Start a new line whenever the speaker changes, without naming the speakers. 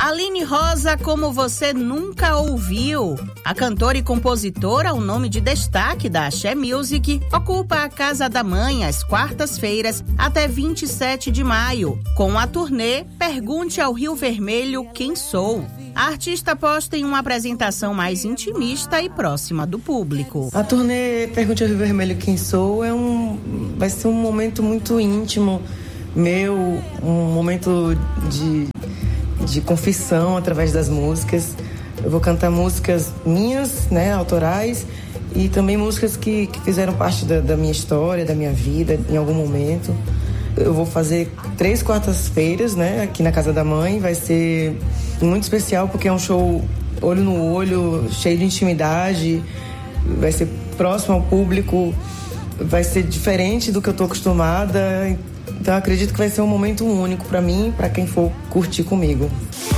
Aline Rosa, como você nunca ouviu. A cantora e compositora, o nome de destaque da Axé Music, ocupa a Casa da Mãe às quartas-feiras até 27 de maio, com a turnê Pergunte ao Rio Vermelho Quem Sou. A artista aposta em uma apresentação mais intimista e próxima do público.
A turnê Pergunte ao Rio Vermelho Quem Sou vai ser um momento muito íntimo meu, um momento de confissão através das músicas. Eu vou cantar músicas minhas, né, autorais, e também músicas que fizeram parte da minha história, da minha vida, em algum momento. Eu vou fazer 3 quartas-feiras, né, aqui na Casa da Mãe. Vai ser muito especial porque é um show olho no olho, cheio de intimidade. Vai ser próximo ao público, vai ser diferente do que eu tô acostumada. Então eu acredito que vai ser um momento único para mim, para quem for curtir comigo.